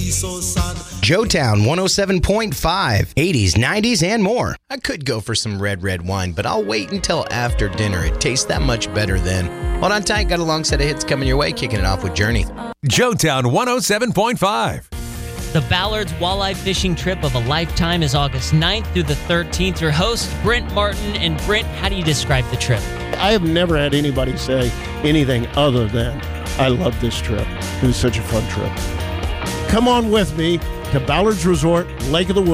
Joetown 107.5, 80s, 90s, and more. I could go for some red wine, but I'll wait until after dinner. It tastes that much better then. Hold on tight, got a long set of hits coming your way, kicking it off with Journey. Joetown 107.5. The Ballard's Walleye Fishing Trip of a Lifetime is August 9th through the 13th. Your host, Brent Martin. And Brent, how do you describe the trip? I have never had anybody say anything other than, I love this trip. It was such a fun trip. Come on with me to Ballard's Resort, Lake of the Woods.